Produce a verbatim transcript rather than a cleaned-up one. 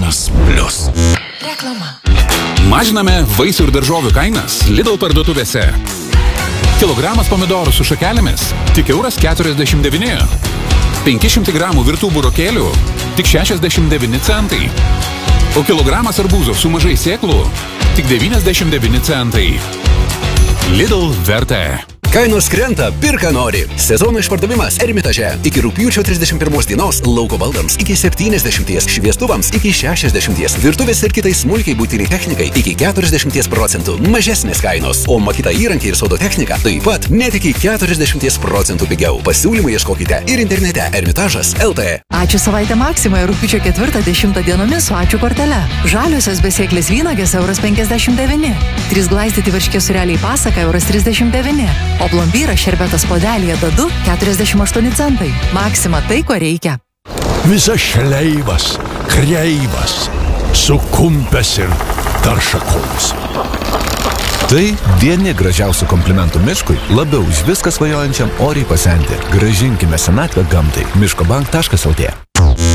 Erasmus Plus. Reklama. Mažiname vaisių ir daržovių kainas Lidl parduotuvėse. Kilogramas pomidorų su šakelėmis tik euras keturiasdešimt devyni. penki šimtai gramų virtų burokėlių tik šešiasdešimt devyni centai. O kilogramas arbūzo su mažai sėklų tik devyniasdešimt devyni centai. Lidl vertė. Kainos krenta, pirka nori. Sezono išpardavimas Ermitaže. Iki rugpjūčio trisdešimt pirmos dienos lauko baldams iki septyniasdešimties, šviestuvams iki šešiasdešimties, virtuvės ir kitai smulkiai buitiniai technikai iki keturiasdešimties procentų mažesnės kainos, o makita įrankiai ir sodo technika taip pat net iki keturiasdešimties procentų pigiau. Pasiūlymų ieškokite ir internete ermitažas taškas lt. Ačiū savaitę Maksimoje rugpjūčio ketvirtą dešimtą dienomis su ačiū kortele. Žaliosios besėklės vynagės euras penkiasdešimt devyni. Trys glaistyti varškės sūreliai pasaka euras trisdešimt devyni. O plombyras šerbetas podelyje dadu keturiasdešimt aštuoni centai. Maksima tai, ko reikia. Visas šleivas, kreivas, sukumpęs ir taršakolis. Tai vieni gražiausių komplimentų miškui, labiau už viską svajojančiam oriai pasenti. Grąžinkime senatvę gamtai. miškobank taškas lt.